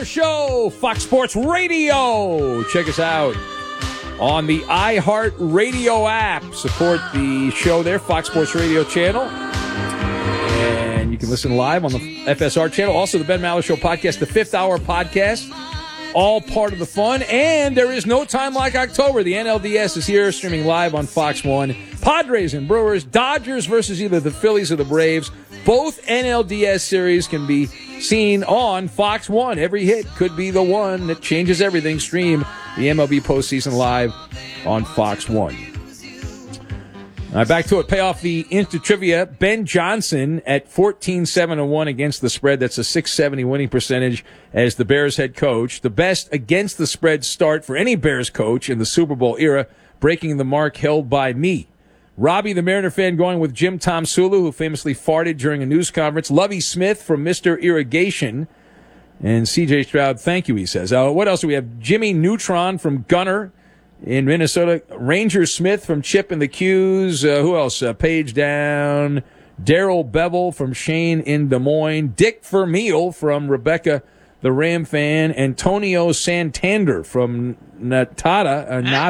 Maller Show, Fox Sports Radio. Check us out on the iHeartRadio app. Support the show there, Fox Sports Radio channel. And you can listen live on the FSR channel. Also, the Ben Maller Show podcast, the 5th Hour podcast. All part of the fun. And there is no time like October. The NLDS is here, streaming live on Fox 1. Padres and Brewers, Dodgers versus either the Phillies or the Braves. Both NLDS series can be seen on Fox 1. Every hit could be the one that changes everything. Stream the MLB postseason live on Fox 1. All right, back to it. Pay off the Insta Trivia. Ben Johnson at 14-7-1 against the spread. That's a .670 winning percentage as the Bears head coach. The best against the spread start for any Bears coach in the Super Bowl era, breaking the mark held by me. Robbie, the Mariner fan, going with Jim Tomsula, who famously farted during a news conference. Lovey Smith from Mr. Irrigation. And C.J. Stroud, thank you, he says. What else do we have? Jimmy Neutron from Gunner in Minnesota. Ranger Smith from Chip and the Q's. Who else? Page down. Daryl Bevel from Shane in Des Moines. Dick Vermeil from Rebecca, the Ram fan. Antonio Santander from Nada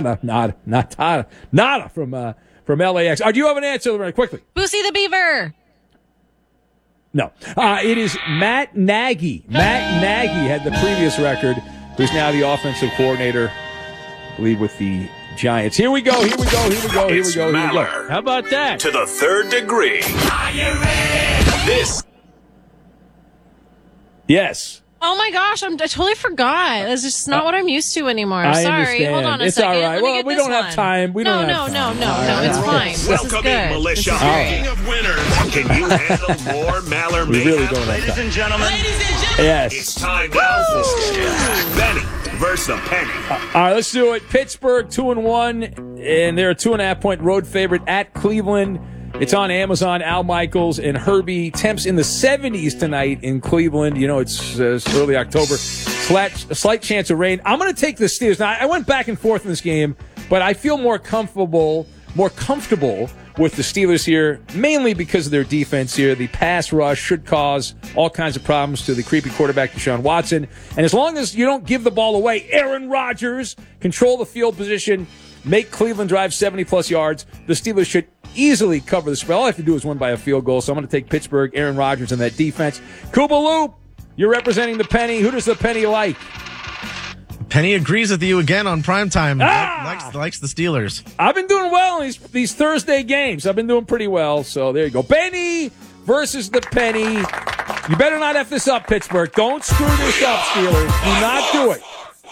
from LAX. Do you have an answer very quickly? Boosie the Beaver. No. It is Matt Nagy. Matt Nagy had the previous record, who's now the offensive coordinator, I believe, with the Giants. Here we go. Maller. How about that? To the third degree. Are you ready? This. Yes. Oh my gosh, I totally forgot. That's just not what I'm used to anymore. I Sorry. understand. Hold on a it's second. all right. Let me Well, get we this don't have one. time. No, it's fine. This is Welcome good. in, militia. This is great. Speaking of winners, can you handle more Maller We really mayhem? don't have time. Ladies and gentlemen, Yes. it's time now for Benny versus the Penny. All right, let's do it. Pittsburgh 2-1, and they're a 2.5-point road favorite at Cleveland. It's on Amazon. Al Michaels and Herbie. Temps in the 70s tonight in Cleveland. You know, it's early October. A slight chance of rain. I'm going to take the Steelers. Now, I went back and forth in this game, but I feel more comfortable with the Steelers here, mainly because of their defense here. The pass rush should cause all kinds of problems to the creepy quarterback, Deshaun Watson. And as long as you don't give the ball away, Aaron Rodgers, control the field position, make Cleveland drive 70-plus yards, the Steelers should easily cover the spread. All I have to do is win by a field goal, so I'm going to take Pittsburgh, Aaron Rodgers, and that defense. Kuba Loop, you're representing the Penny. Who does the Penny like? Penny agrees with you again on primetime. Likes the Steelers. I've been doing well in these Thursday games. I've been doing pretty well, so there you go. Penny versus the Penny. You better not F this up, Pittsburgh. Don't screw this up, Steelers. Do not do it.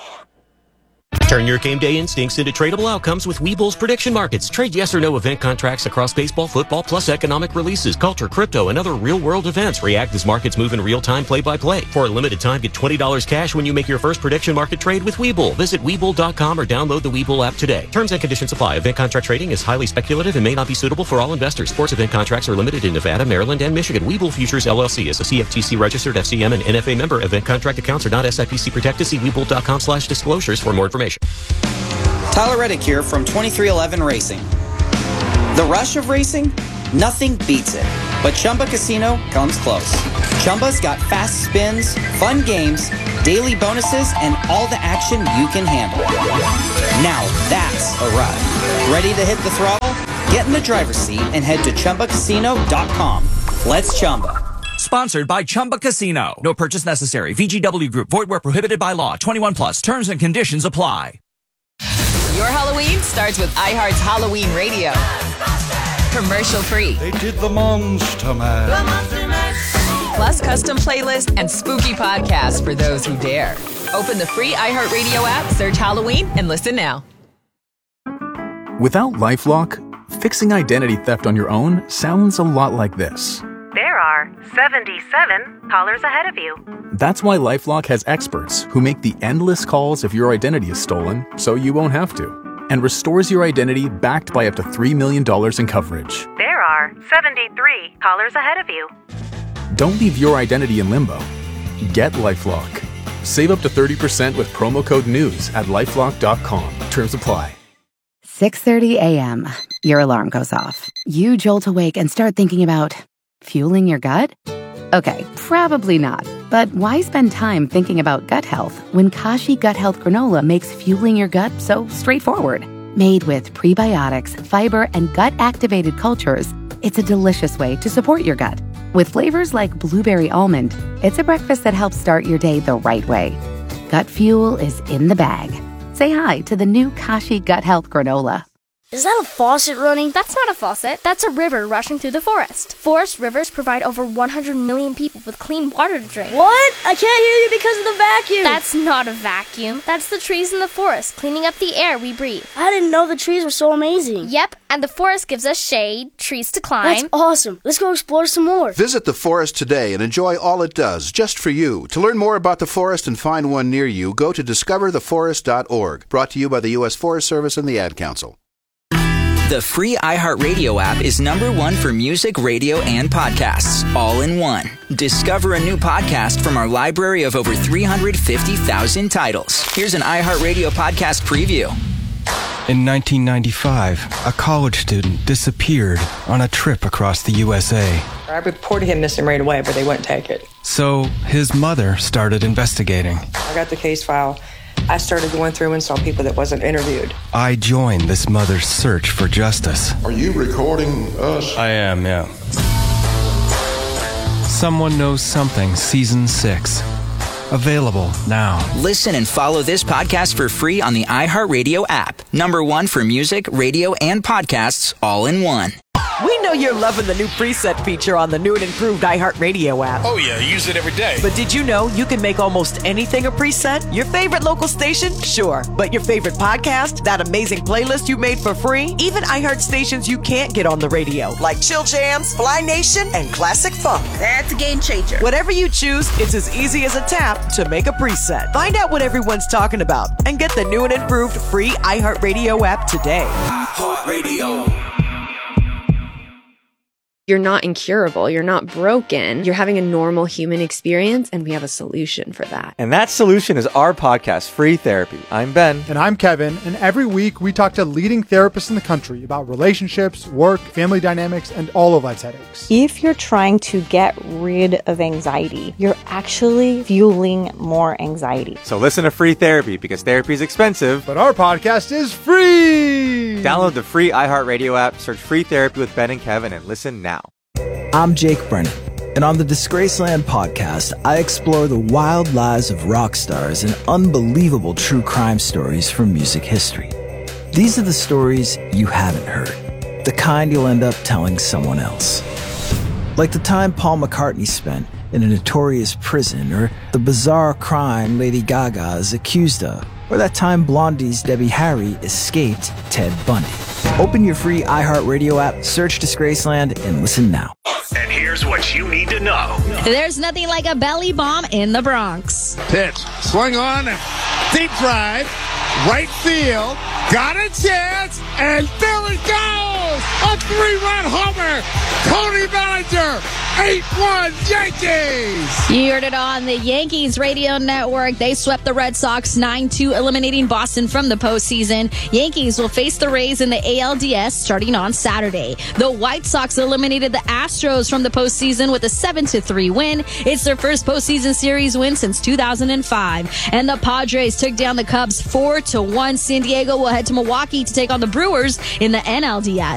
Turn your game day instincts into tradable outcomes with Webull's prediction markets. Trade yes or no event contracts across baseball, football, plus economic releases, culture, crypto, and other real-world events. React as markets move in real time, play-by-play. For a limited time, get $20 cash when you make your first prediction market trade with Webull. Visit Webull.com or download the Webull app today. Terms and conditions apply. Event contract trading is highly speculative and may not be suitable for all investors. Sports event contracts are limited in Nevada, Maryland, and Michigan. Webull Futures LLC is a CFTC-registered FCM and NFA member. Event contract accounts are not SIPC protected. See Webull.com/disclosures for more information. Tyler Reddick here from 2311 Racing. The rush of racing? Nothing beats it. But Chumba Casino comes close. Chumba's got fast spins, fun games, daily bonuses, and all the action you can handle. Now that's a ride. Ready to hit the throttle? Get in the driver's seat and head to ChumbaCasino.com. Let's Chumba. Sponsored by Chumba Casino. No purchase necessary. VGW Group. Void where prohibited by law. 21 plus. Terms and conditions apply. Your Halloween starts with iHeart's Halloween Radio. Commercial free. They did the Monster Mash. Plus custom playlist and spooky podcasts for those who dare. Open the free iHeartRadio app, search Halloween, and listen now. Without LifeLock, fixing identity theft on your own sounds a lot like this. There are 77 callers ahead of you. That's why LifeLock has experts who make the endless calls if your identity is stolen, so you won't have to, and restores your identity backed by up to $3 million in coverage. There are 73 callers ahead of you. Don't leave your identity in limbo. Get LifeLock. Save up to 30% with promo code NEWS at LifeLock.com. Terms apply. 6:30 a.m. Your alarm goes off. You jolt awake and start thinking about fueling your gut? Okay, probably not. But why spend time thinking about gut health when Kashi Gut Health Granola makes fueling your gut so straightforward? Made with prebiotics, fiber, and gut-activated cultures, it's a delicious way to support your gut. With flavors like blueberry almond, it's a breakfast that helps start your day the right way. Gut fuel is in the bag. Say hi to the new Kashi Gut Health Granola. Is that a faucet running? That's not a faucet. That's a river rushing through the forest. Forest rivers provide over 100 million people with clean water to drink. What? I can't hear you because of the vacuum. That's not a vacuum. That's the trees in the forest, cleaning up the air we breathe. I didn't know the trees were so amazing. Yep, and the forest gives us shade, trees to climb. That's awesome. Let's go explore some more. Visit the forest today and enjoy all it does, just for you. To learn more about the forest and find one near you, go to discovertheforest.org. Brought to you by the U.S. Forest Service and the Ad Council. The free iHeartRadio app is #1 for music, radio, and podcasts, all in one. Discover a new podcast from our library of over 350,000 titles. Here's an iHeartRadio podcast preview. In 1995, a college student disappeared on a trip across the USA. I reported him missing right away, but they wouldn't take it. So his mother started investigating. I got the case file. I started going through and saw people that wasn't interviewed. I joined this mother's search for justice. Are you recording us? I am, yeah. Someone Knows Something, Season 6. Available now. Listen and follow this podcast for free on the iHeartRadio app. #1 for music, radio, and podcasts, all in one. We know you're loving the new preset feature on the new and improved iHeartRadio app. Oh yeah, I use it every day. But did you know you can make almost anything a preset? Your favorite local station? Sure. But your favorite podcast? That amazing playlist you made for free? Even iHeart stations you can't get on the radio, like Chill Jams, Fly Nation, and Classic Funk. That's a game changer. Whatever you choose, it's as easy as a tap to make a preset. Find out what everyone's talking about and get the new and improved free iHeartRadio app today. iHeartRadio. You're not incurable. You're not broken. You're having a normal human experience, and we have a solution for that. And that solution is our podcast, Free Therapy. I'm Ben. And I'm Kevin. And every week we talk to leading therapists in the country about relationships, work, family dynamics, and all of life's headaches. If you're trying to get rid of anxiety, you're actually fueling more anxiety. So listen to Free Therapy, because therapy is expensive. But our podcast is free! Download the free iHeartRadio app, search Free Therapy with Ben and Kevin, and listen now. I'm Jake Brennan, and on the Disgraceland podcast, I explore the wild lives of rock stars and unbelievable true crime stories from music history. These are the stories you haven't heard, the kind you'll end up telling someone else. Like the time Paul McCartney spent in a notorious prison, or the bizarre crime Lady Gaga is accused of, or that time Blondie's Debbie Harry escaped Ted Bundy. Open your free iHeartRadio app, search Disgraceland, and listen now. And here's what you need to know. There's nothing like a belly bomb in the Bronx. Pitch, swing on, deep drive, right field, got a chance, and there it goes! A 3-run homer! Tony Bellinger, 8-1 Yankees! You heard it on the Yankees radio network. They swept the Red Sox 9-2, eliminating Boston from the postseason. Yankees will face the Rays in the ALDS starting on Saturday. The White Sox eliminated the Astros from the postseason with a 7-3 win. It's their first postseason series win since 2005. And the Padres took down the Cubs 4-1. San Diego will head to Milwaukee to take on the Brewers in the NLDS.